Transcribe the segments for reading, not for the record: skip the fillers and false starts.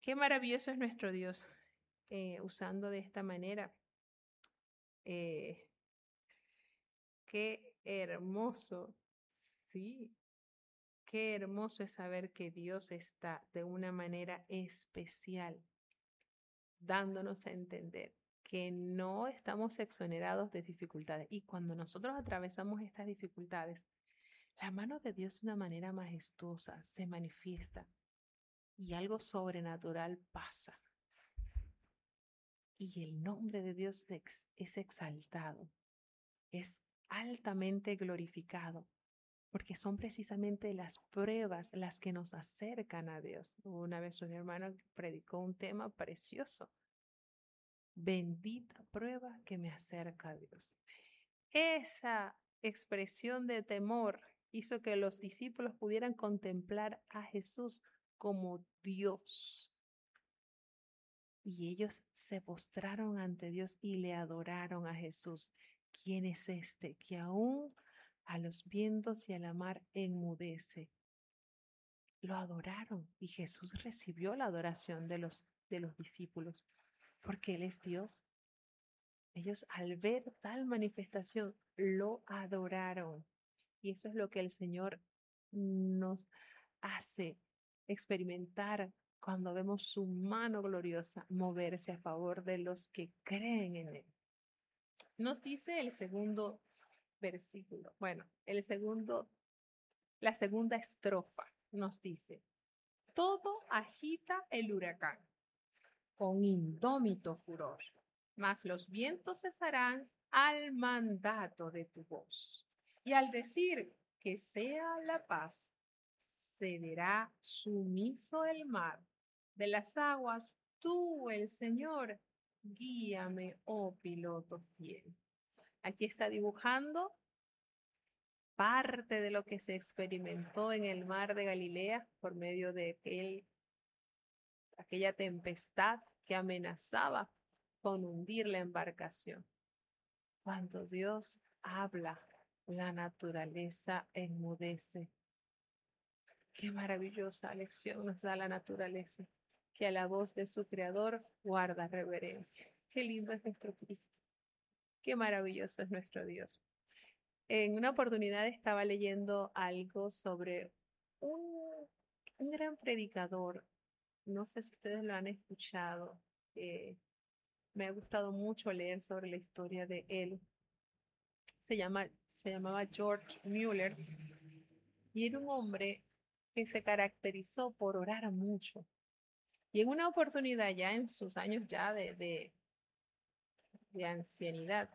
Qué maravilloso es nuestro Dios, usando de esta manera. Eh, qué hermoso, sí, qué hermoso es saber que Dios está de una manera especial, dándonos a entender que no estamos exonerados de dificultades. Y cuando nosotros atravesamos estas dificultades, la mano de Dios de una manera majestuosa se manifiesta y algo sobrenatural pasa. Y el nombre de Dios es exaltado, es altamente glorificado, porque son precisamente las pruebas las que nos acercan a Dios. Una vez un hermano predicó un tema precioso: bendita prueba que me acerca a Dios. Esa expresión de temor hizo que los discípulos pudieran contemplar a Jesús como Dios. Y ellos se postraron ante Dios y le adoraron a Jesús. ¿Quién es este que aún a los vientos y a la mar enmudece? Lo adoraron y Jesús recibió la adoración de los discípulos porque Él es Dios. Ellos, al ver tal manifestación, lo adoraron. Y eso es lo que el Señor nos hace experimentar cuando vemos su mano gloriosa moverse a favor de los que creen en Él. Nos dice el segundo versículo, la segunda estrofa nos dice: todo agita el huracán con indómito furor, mas los vientos cesarán al mandato de tu voz. Y al decir que sea la paz, cederá sumiso el mar. De las aguas, tú, el Señor, guíame, oh piloto fiel. Aquí está dibujando parte de lo que se experimentó en el mar de Galilea por medio de aquella tempestad que amenazaba con hundir la embarcación. Cuando Dios habla, la naturaleza enmudece. Qué maravillosa lección nos da la naturaleza, que a la voz de su creador guarda reverencia. Qué lindo es nuestro Cristo. Qué maravilloso es nuestro Dios. En una oportunidad estaba leyendo algo sobre un gran predicador. No sé si ustedes lo han escuchado. Me ha gustado mucho leer sobre la historia de él. Se llamaba George Mueller y era un hombre que se caracterizó por orar mucho. Y en una oportunidad, ya en sus años ya de ancianidad,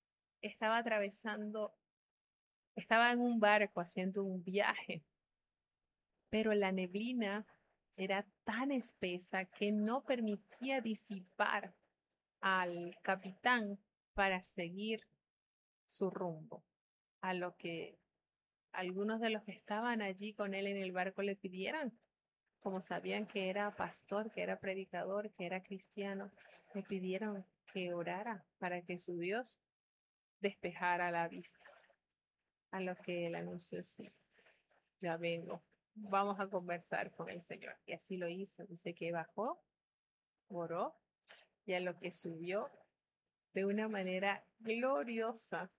estaba en un barco haciendo un viaje, pero la neblina era tan espesa que no permitía disipar al capitán para seguir su rumbo. A lo que algunos de los que estaban allí con él en el barco le pidieran, como sabían que era pastor, que era predicador, que era cristiano, le pidieron que orara para que su Dios despejara la vista. A lo que él anunció: sí, ya vengo, vamos a conversar con el Señor. Y así lo hizo. Dice que bajó, oró, y a lo que subió de una manera gloriosa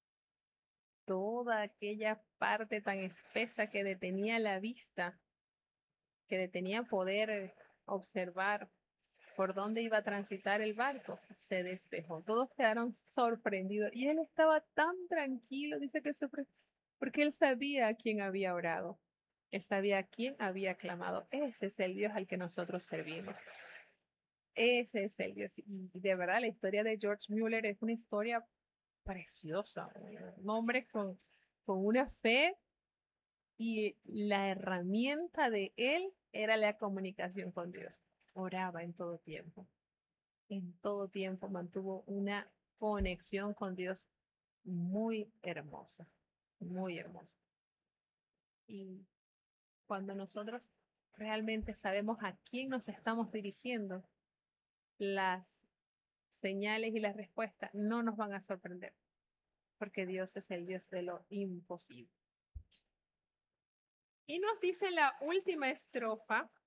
toda aquella parte tan espesa que detenía la vista, que detenía poder observar por dónde iba a transitar el barco, se despejó. Todos quedaron sorprendidos y él estaba tan tranquilo, dice que porque él sabía a quién había orado, él sabía a quién había clamado. Ese es el Dios al que nosotros servimos. Ese es el Dios. Y de verdad, la historia de George Mueller es una historia preciosa. Un hombre con una fe, y la herramienta de él era la comunicación con Dios. Oraba en todo tiempo. En todo tiempo mantuvo una conexión con Dios muy hermosa, muy hermosa. Y cuando nosotros realmente sabemos a quién nos estamos dirigiendo, las señales y las respuestas no nos van a sorprender, porque Dios es el Dios de lo imposible. Y nos dice la última estrofa